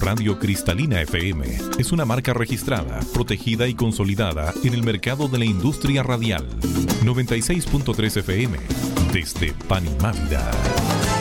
Radio Cristalina FM es una marca registrada, protegida y consolidada en el mercado de la industria radial. 96.3 FM, desde Panimávida.